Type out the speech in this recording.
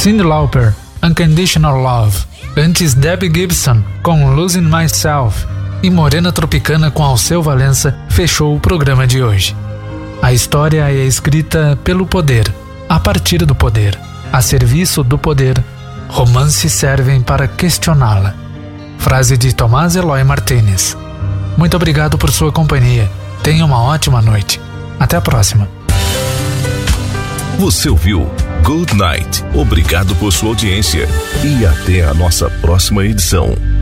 Cyndi Lauper, Unconditional Love. Antes, Debbie Gibson com Losing Myself. E Morena Tropicana com Alceu Valença fechou o programa de hoje. A história é escrita pelo poder, a partir do poder, a serviço do poder. Romances servem para questioná-la. Frase de Tomás Eloy Martínez. Muito obrigado por sua companhia. Tenha uma ótima noite. Até a próxima. Você ouviu Good Night. Obrigado por sua audiência e até a nossa próxima edição.